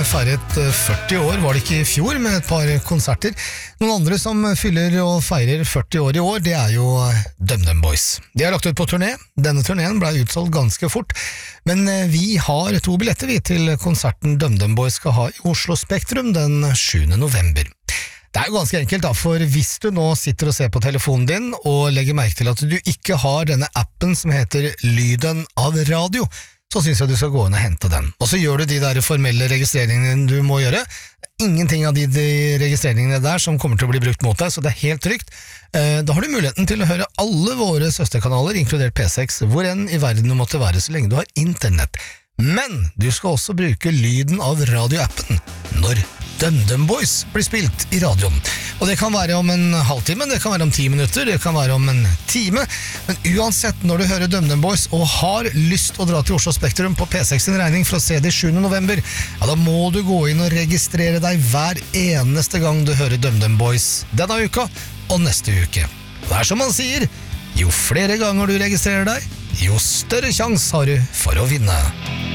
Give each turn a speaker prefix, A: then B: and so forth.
A: feiret 40 år, var det ikke i fjor, med et par konserter. Noen andre som fyller og feirer 40 år i år, det er jo DumDum Boys. De har lagt ut på turné. Denne turneen ble utsolgt ganske fort, men vi har 2 billetter til konserten DumDum Boys skal ha i Oslo Spektrum den 7. november. Det er jo ganske enkelt da, for hvis du nå sitter og ser på telefonen din og legger merke til at du ikke har denne appen som heter Lyden av Radio, så synes jeg du skal gå inn og hente den. Og så gjør du de der formelle registreringene du må gjøre. Ingenting av de registreringene der som kommer til å bli brukt mot deg, så det er helt trygt. Da har du muligheten til å høre alle våre søsterkanaler, inkludert P6, hvor enn i verden du måtte være så lenge du har internett. Men du skal også bruke lyden av radioappen når DumDum Boys blir spilt i radioen. Og det kan være om en halvtime, det kan være om 10 minutter, det kan være om en time. Men uansett, når du hører DumDum Boys og har lyst å dra til Oslo Spektrum på P6 sin regning for å se det 7. november, ja, da må du gå inn og registrere deg hver eneste gang du hører DumDum Boys denne uka og neste uke. Det er som man sier, jo flere ganger du registrerer deg, jo større sjans har du for å vinne.